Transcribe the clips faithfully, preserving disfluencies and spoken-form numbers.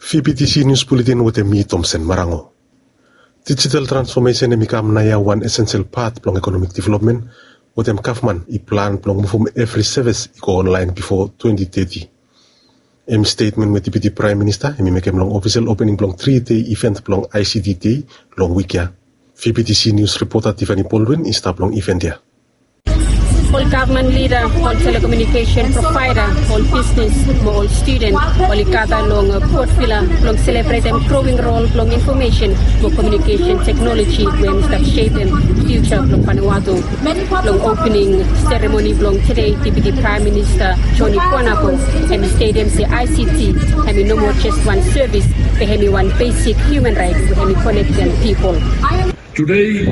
V P T C News Bulletin with me Thompson Marango. Digital transformation emi kam na ya one essential part plong economic development with em kafman I plan plong move every service I go online before twenty thirty. Em statement with Deputy Prime Minister emi make em long official opening plong three day event plong I C T Day long week ya. V P T C News reporter Tiffany Baldwin is ta plong event ya. All government leader, all telecommunication provider, all business, all student, all ikata long port villa, long celebrate them growing role, long information, long communication technology, where Mister shape them future, long Vanuatu, long opening ceremony, long today, Deputy Prime Minister Johnny Kwanako, and stadium say I C T, and no more just one service, but have one basic human right, we have connect them people. Today,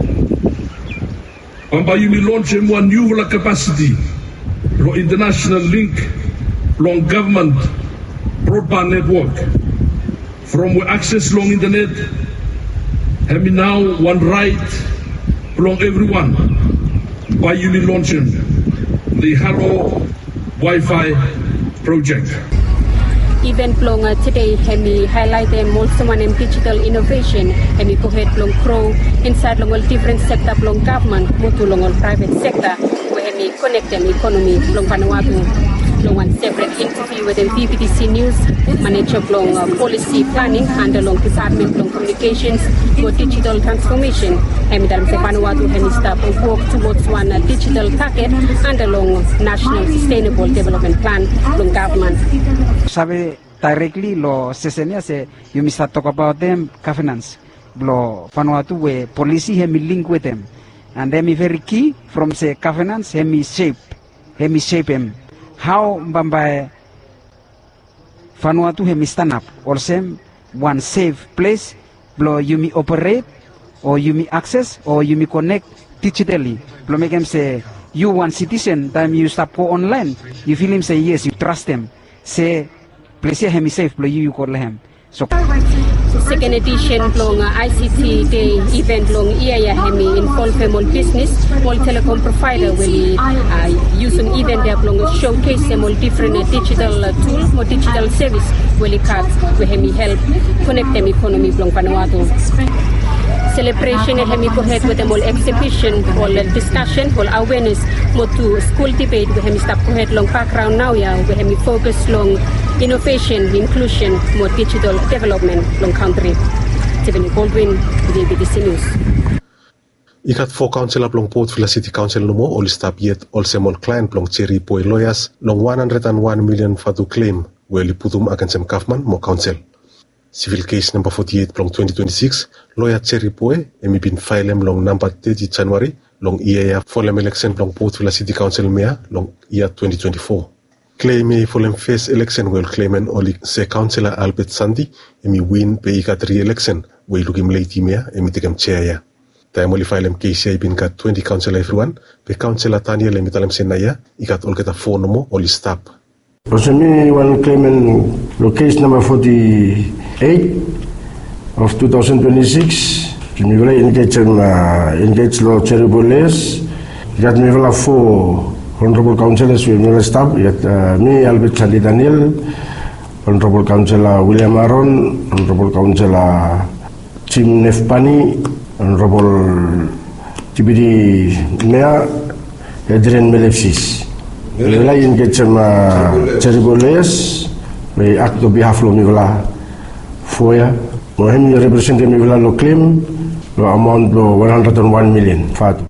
Amba you will launch one new capacity, long international link, long government broadband network. From we access long internet, have now one right, long everyone, by you will launch the Hello Wi-Fi project. Event plong uh, today, hemi highlight them also one in digital innovation, hemi go ahead plong grow inside long all different sector plong government, motu long all private sector, where hemi connect them economy plong Vanuatu, long one separate interview with the V P T C News, manager plong uh, policy planning, and along department plong communications for digital transformation, hemi dalam se Vanuatu hemi start work towards one uh, digital packet and along national sustainable development plan plong government. Sabe directly lo sesenia se you must talk about them governance lo Vanuatu we policy hemi link with them and them very key from say governance hemi shape hemi shape him how bambai Vanuatu hemi stand up or same one safe place lo you me operate or you me access or you me connect digitally lo make him say you one citizen time you start go online you feel him say yes you trust them say place hemi safe blow you call him so second edition long uh, I C T Day event long iya hemi involve all business all telecom provider will uh, use an event there long showcase them all different uh, digital uh, tool more digital service will cut we hemi help connect them economy long Vanuatu. Celebration and hemi go ahead with them all exhibition, all discussion, all awareness, more to school debate, we hemi stop go ahead long background now ya, we hemi focus long innovation, inclusion, more digital development long country. Tiffany Baldwin, V P T C News. Ikat four council long Port Vila City Council no more all stop yet all semol client long Cherry Boy lawyers long one hundred one million fatu claim where liputum against some Kaufman more council. Civil case number forty-eight long twenty twenty-six, lawyer Cherry Poe, emi bin file long number thirty January, long year for election long Port Vila City Council mayor long year twenty twenty-four. Claim e for first election will claim an only se councillor Albert Sandy, emi win pe ikat re-election, we look him late mayor, emi take him chair ya. Time only file case ya bin kat twenty councillor everyone, pe councillor Tanya emi talam senaya, ikat all get a phone no more, only stop. Osemi one claimant case number forty-eight of two thousand twenty-six. Kami wala engage uh, engage law Cherry Boles. Yat me wala four honorable councillors we wala staff. Yat uh, me Albert Sandy Daniel, honorable councillor William Aaron, honorable councillor Tim Nefpani, honorable Deputy Mayor Adrian Melepsis. Wala engage sama Cherry Boles. We act on behalf of me wala foya. Mohim represent me wala lo claim lo amount lo one hundred one million fatu.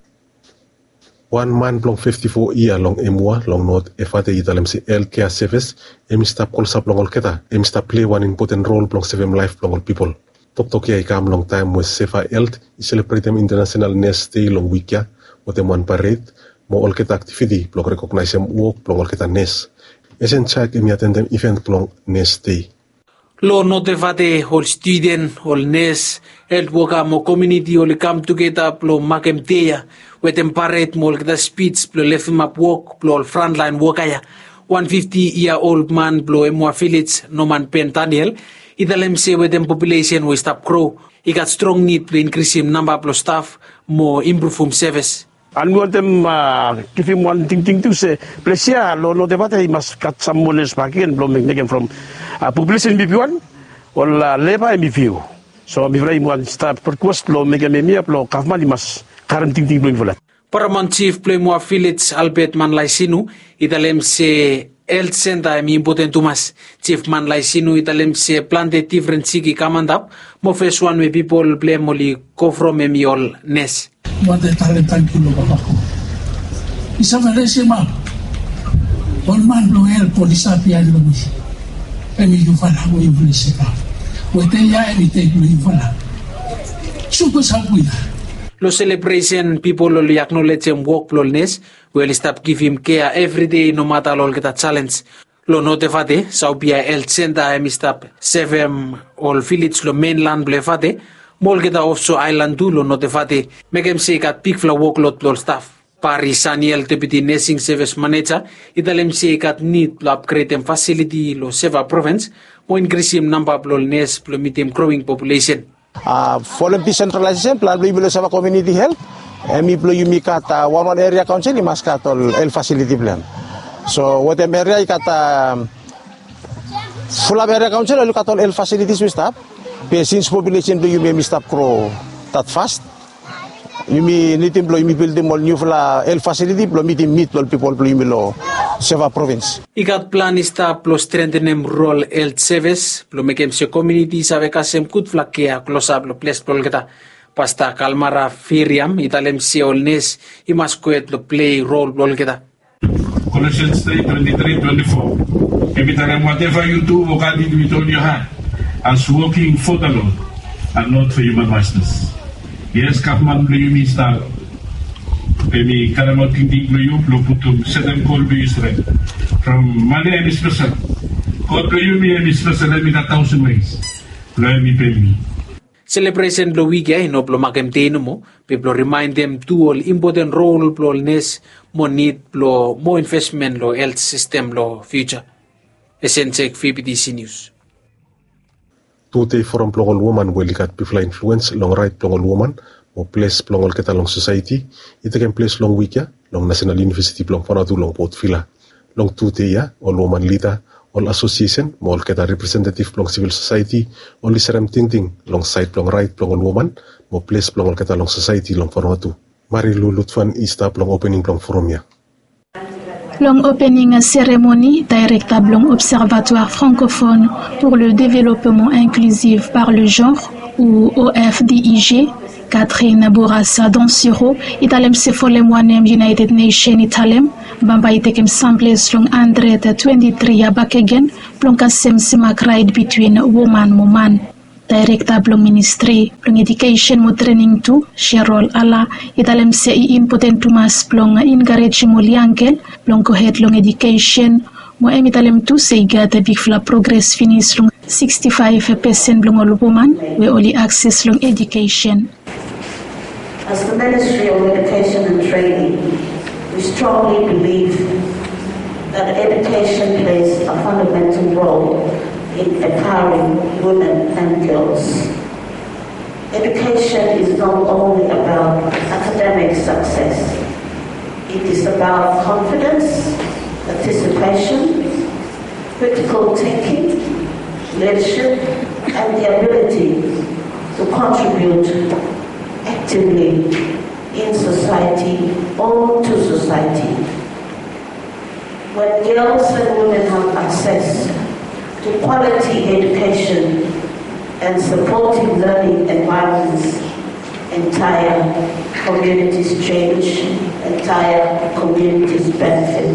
One man long fifty-four year long emua long not efate italem si L care service emi stop call sap long all keta emi stop play one important role long save life long all people. Tok tok ya ikam long time with safer health I celebrate them international nest day long week ya with them one parade mo all keta activity long recognize them work long all keta nest. Esen check emi attend them event long nest day. Lo no te fate all student, all nurse, health worker, mo community, all come together, plo makem teya, wetem parade, mo kita speech, plo left him up work, plo all frontline worker ya. one hundred fifty year old man, plo emwa village, no man pen Daniel, italem se wetem population we stop grow. He got strong need to increase him number of staff, more improve him service. And we want them uh, give him one thing, thing to say. Please, yeah, lo no debate he must cut some money back in, blooming again from uh, population B P one. ol leba mi view. So mi vray mo sta perquest lo mega memia plo kafman mas karam ting ting bling volat. Paramount Chief Play mo affiliates Albert Manlaisinu italem se health center mi impotentumas Chief Manlaisinu italem se plan de different sigi kamandap mo first one we people play moli kofro memiol nes. Mo de talentan kulo papako. Isa malesima. Olman lo el polisa pian lo mi. Emi yu fala wo yu polisa. Wo te ya emi te yu fala. Supo sabuina. Lo celebration people lo acknowledge and work plolness will stop give him care every day no matter lo kita challenge. Lo notefate saubia el center em stop seven all village lo mainland blefate mol kita also island do lo notefate megem se kat pick fla workload lo staff. Pari Saniel deputy nursing service manager italem se kat need lo upgrade em facility lo seva province mo increase im number lo nurse lo meet im growing population. Uh, following decentralization plan beli beli sama community health emi beli yumi kata one one area council ni mas katol el facility plan so what area kata full area council lalu katol el facilities we stop since population beli yumi mi stop grow that fast yumi nitim beli yumi build all new fla el facility beli meet meet all people beli yumi lo seva province. Ikat plan ista plo strengthenem role health service plo mekem se community save kasem kut flakea close up lo place plo kita pasta kalmara firiam italem se olnes imas koet lo play role plo kita. Colossians three twenty-three twenty-four. Evitarem whatever you do, walk it with all your heart, as working for the Lord and not for human masters. Yes, Kaufman Blumi star. Emi karamot tinting bluyum lo putum sedem kol bi Israel. From Mali emi special. Kol bluyum emi special emi na thousand ways. Lo emi pemi. Celebration lo wige no plo makem teno mo people remind them to all important role plo nes mo need plo mo investment lo health system lo future. Essential V P T C News. Today forum plongol woman welikat pifla influence long right plongol woman mo place plongol kita long society ite ken place long wika long national university plong fanatu long port villa long today ya all woman leader all association mo kita representative plong civil society only serem ting ting long side plong right plongol woman mo place plongol kita long society long fanatu mari lulut fan ista plong opening plong forum ya. Long opening cérémonie directable Observatoire francophone pour le développement inclusif par le genre ou O F D I G Catherine Bourassa Dansiro italem se folem wanem United Nations italem bamba itekem samples long one hundred twenty-three back again plong kasem simak ride between woman woman. Directable ministry plong education mo training to Sherol ala italem se i important tumas plong encourage mo liangkel plong ko head long education mo emitalem to say gata big fla progress finish long sixty-five percent long all woman we only access long education. As the Ministry of Education and Training, we strongly believe that education plays a fundamental role in empowering women and girls. Education is not only about academic success, it is about confidence, participation, critical thinking, leadership, and the ability to contribute actively in society or to society. When girls and women have access to quality education and supportive learning environments, entire communities change, entire communities benefit.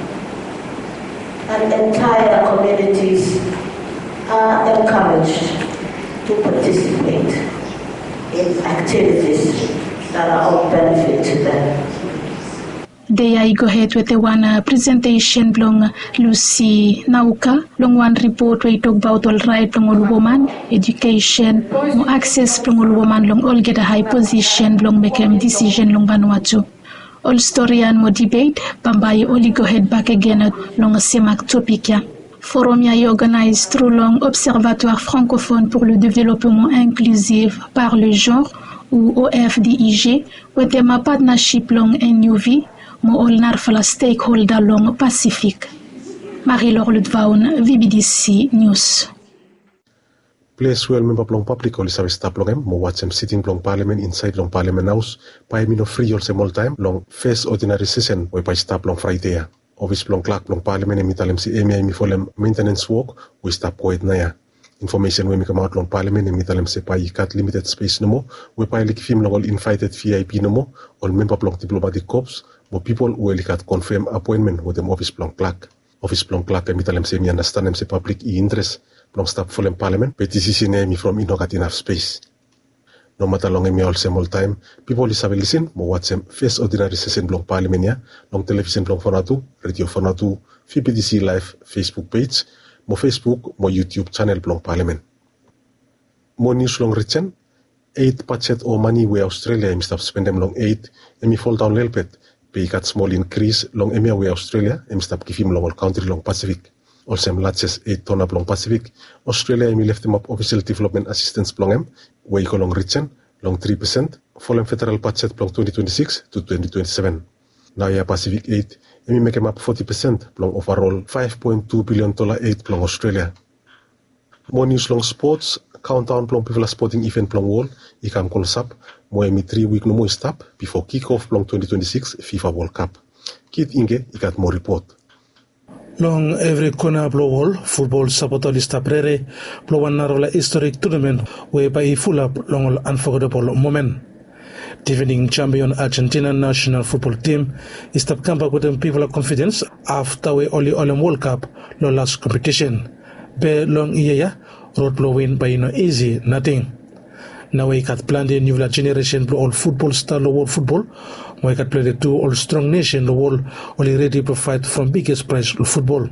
And entire communities are encouraged to participate in activities that are of benefit to them. They I go ahead with the one uh, presentation belong Lucy Nauka, long one report we talk about all right long all woman, education, more access long all woman long all get a high position long make a decision long Vanuatu. All story and more debate, Bambai only go ahead back again long a semak topic ya. Forum ya organized through long Observatoire francophone pour le développement inclusif par le genre ou O F D I G with them a partnership long N U V mo all narfala stakeholder long Pacific. Marie-Laure Ludvaun, V B D C News. Place well member long public oli sabi stop long em mo watch em sitting long parliament inside long parliament house pa mino free all sem all time long first ordinary session we pa stop long Friday ya. Office long clerk long parliament emi talem si emi emi folem maintenance work we stop quiet na ya. Information we mi come out long parliament emi talem se pa cut limited space no mo we pa lik film long all invited V I P no mo all member long diplomatic corps mo people we lik confirm appointment with them office long clerk. Office long clerk emi talem se mi understand em se public e interest long stop full in parliament, but this is in me from ino got enough space. No matter long me all same all time, people is have listen, mo watch them first ordinary session long parliament ya, long television long Fonatu, radio Fonatu, V B D C live Facebook page, mo Facebook, mo YouTube channel long parliament. Mo news long return, eight budget or money where Australia im stop spend them long eight, and me fall down little bit, pay got small increase long emia where Australia im stop give him long all country long Pacific. Also, largest eight ton long Pacific, Australia emi left them up official development assistance plong em, where you long return, long three percent, following federal budget plong twenty twenty-six to twenty twenty-seven. Now ya Pacific eight, emi make them up forty percent plong overall five point two billion dollar aid plong Australia. More news long sports, countdown plong people sporting event plong wall, ikam kolsap, mo emi three week no more stop before kick-off plong twenty twenty-six FIFA World Cup. Kid Inge, ikat more report. Long every corner blow wall, football supporter lista prere, blow one narola historic tournament whereby full up long unforgettable moment. Defending champion Argentina national football team is to come back with them people of confidence after we only all World Cup no last competition. Be long iya road blow win by no easy nothing. Now we got planned a new generation blow all football style world football. We got play the two all strong nation the world only ready to fight from biggest prize of football.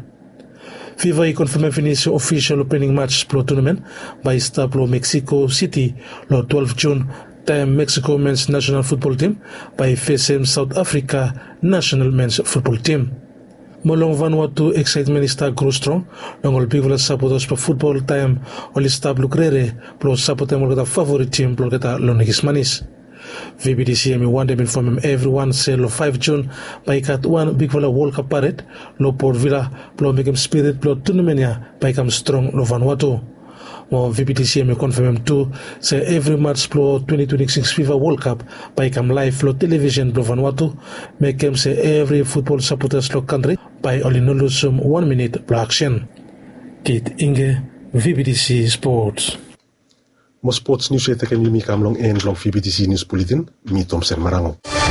FIFA confirmed finish official opening match pro tournament by Stablo Mexico City on twelfth June time Mexico men's national football team by facing South Africa national men's football team. Molong Vanuatu excitement is grow strong. Long all people supporters for football time only Stablo Crere plus support them all the favorite team plus get Lonigis Manis. V B D C M one them inform everyone sale of five June by cat one big Villa World Cup parade low Port Villa blow make him spirit blow tournament by come strong no Vanuatu. More V B D C M confirm too say every match blow twenty twenty-six FIFA World Cup by come live flow television blow Vanuatu make him say every football supporters low country by only no lose some one minute blow action. Kit Inge V B D C Sports. Mo sports news ito kami mi kamlong en long V B D C News Bulletin, mi Thompson Marango.